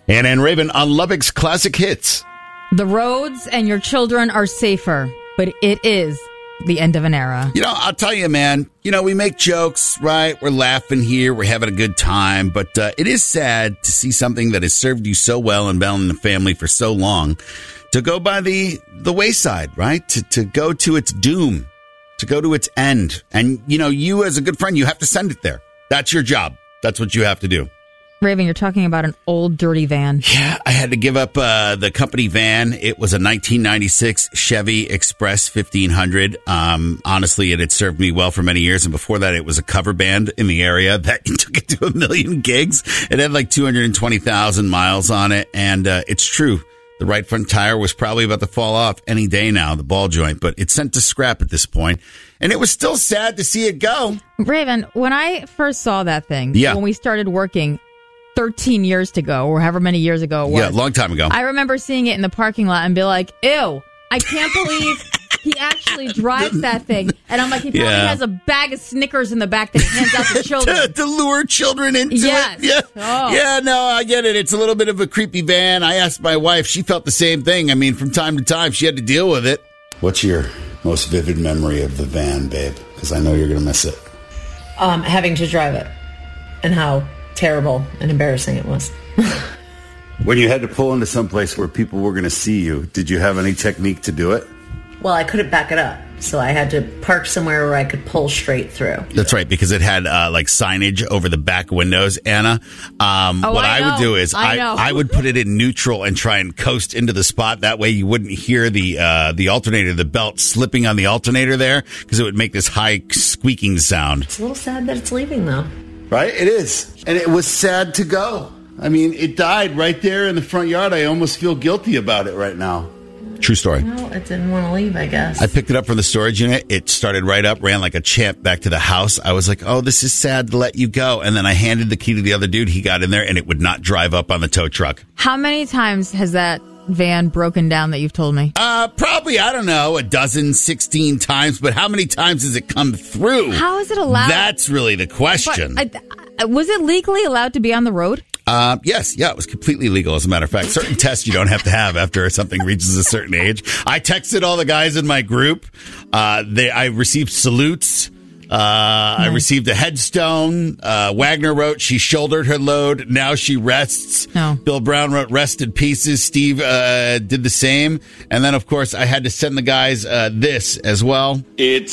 Anna and Raven on Lubbock's Classic Hits. The roads and your children are safer, but it is the end of an era. You know, I'll tell you, man, we make jokes, right? We're laughing here. We're having a good time. But it is sad to see something that has served you so well and been in the family for so long to go by the wayside, right? To go to its doom, to go to its end. And, you as a good friend, you have to send it there. That's your job. That's what you have to do. Raven, you're talking about an old, dirty van. Yeah, I had to give up the company van. It was a 1996 Chevy Express 1500. Honestly, it had served me well for many years. And before that, it was a cover band in the area that took it to 1 million gigs. It had like 220,000 miles on it. And it's true. The right front tire was probably about to fall off any day now, the ball joint. But it's sent to scrap at this point. And it was still sad to see it go. Raven, when I first saw that thing, when we started working 13 years ago, or however many years ago it was. Yeah, a long time ago. I remember seeing it in the parking lot and be like, ew, I can't believe he actually drives that thing. And I'm like, he probably has a bag of Snickers in the back that he hands out to children. to lure children into it. Yeah. Oh. Yeah, no, I get it. It's a little bit of a creepy van. I asked my wife. She felt the same thing. I mean, from time to time, she had to deal with it. What's your most vivid memory of the van, babe? Because I know you're going to miss it. Having to drive it and how terrible and embarrassing it was. When you had to pull into some place where people were going to see you, did you have any technique to do it? Well, I couldn't back it up, so I had to park somewhere where I could pull straight through. That's right, because it had like signage over the back windows, Anna. What I would do is I would put it in neutral and try and coast into the spot. That way you wouldn't hear the alternator, the belt slipping on the alternator there, because it would make this high squeaking sound. It's a little sad that it's leaving, though. Right? It is. And it was sad to go. I mean, it died right there in the front yard. I almost feel guilty about it right now. True story. Well, it didn't want to leave, I guess. I picked it up from the storage unit. It started right up, ran like a champ back to the house. I was like, oh, this is sad to let you go. And then I handed the key to the other dude. He got in there, and it would not drive up on the tow truck. How many times has that van broken down that you've told me? Probably, I don't know, 16 times. But how many times has it come through? How is it allowed? That's really the question. Was it legally allowed to be on the road? Yes. Yeah, it was completely legal, as a matter of fact. Certain tests you don't have to have after something reaches a certain age. I texted all the guys in my group. I received salutes. I received a headstone. Wagner wrote, she shouldered her load. Now she rests. No. Bill Brown wrote, rest in pieces. Steve did the same. And then, of course, I had to send the guys this as well. It's